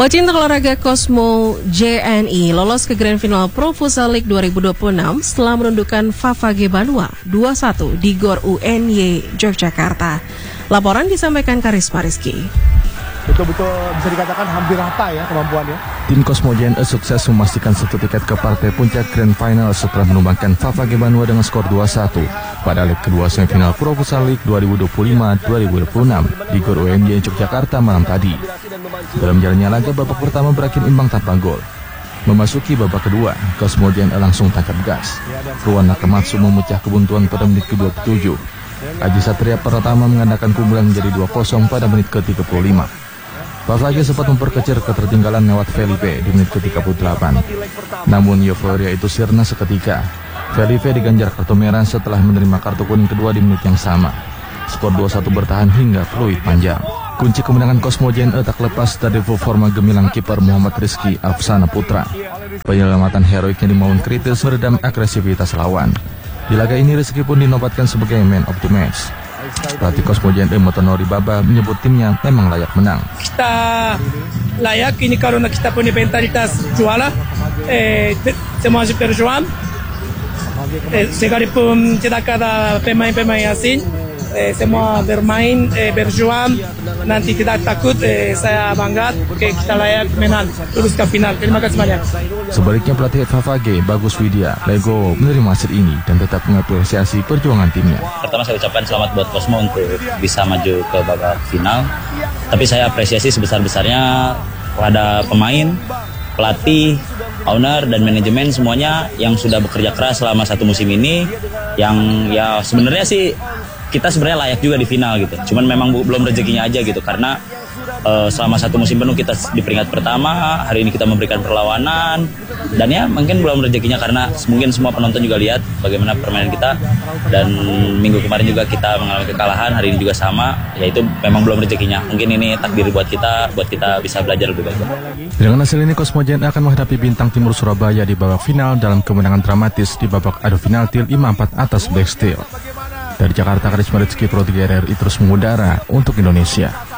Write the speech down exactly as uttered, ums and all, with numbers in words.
Pecinta olahraga Cosmo J N I lolos ke Grand Final Pro Futsal League dua ribu dua puluh enam setelah menundukkan Favage Banua dua satu di Gor U N Y Yogyakarta. Laporan disampaikan Karisma Rizky. Betul-betul bisa dikatakan hampir rata ya kemampuannya. Tim Cosmo J N I sukses memastikan satu tiket ke partai puncak Grand Final setelah menumbangkan Favage Banua dengan skor dua satu pada leg kedua semifinal Pro Futsal League dua ribu dua puluh lima dua ribu dua puluh enam di Gor U N Y Yogyakarta malam tadi. Dalam jalannya laga, babak pertama berakhir imbang tanpa gol. Memasuki babak kedua, Cosmo J N I langsung tangkap gas. Ruan Nakamatsu memecah kebuntuan pada menit ke dua puluh tujuh. Aji Satria pertama mengandalkan keunggulan menjadi dua kosong pada menit ke tiga puluh lima. Favage sempat memperkecil ketertinggalan lewat Felipe di menit ke tiga puluh delapan. Namun euforia itu sirna seketika. Felipe diganjar kartu merah setelah menerima kartu kuning kedua di menit yang sama. Skor dua satu bertahan hingga peluit panjang. Kunci kemenangan Cosmo J N I tak lepas dari performa gemilang kiper Muhammad Rizky Afsana Putra. Penyelamatan heroiknya di momen kritis meredam agresivitas lawan. Di laga ini Rizky pun dinobatkan sebagai man of the match. Pelatih Cosmo J N I Motonori Baba menyebut timnya memang layak menang. Kita layak ini karena kita punya mentalitas juara. Eh, semua berjuang. Eh, sekalipun tidak ada pemain-pemain asing. Eh, semua bermain, eh, berjuang, nanti tidak takut, eh, saya bangga, okay, kita layak menang, terus ke final. Terima kasih banyak. Sebaliknya pelatih Favage, Bagus Widya, Lego menerima hasil ini dan tetap mengapresiasi perjuangan timnya. Pertama saya ucapkan selamat buat Cosmo untuk bisa maju ke babak final, tapi saya apresiasi sebesar-besarnya kepada pemain, pelatih, owner, dan manajemen semuanya yang sudah bekerja keras selama satu musim ini, yang ya sebenarnya sih kita sebenarnya layak juga di final gitu. Cuman memang belum rezekinya aja gitu, karena uh, selama satu musim penuh kita di peringkat pertama, hari ini kita memberikan perlawanan, dan ya mungkin belum rezekinya karena mungkin semua penonton juga lihat bagaimana permainan kita, dan minggu kemarin juga kita mengalami kekalahan, hari ini juga sama, yaitu memang belum rezekinya. Mungkin ini takdir buat kita, buat kita bisa belajar lebih baik. Dengan hasil ini Cosmo J N I akan menghadapi Bintang Timur Surabaya di babak final dalam kemenangan dramatis di babak adu penalti lima empat atas Black Steel. Dari Jakarta, Karisma Rizky, Pro tiga R R I terus mengudara untuk Indonesia.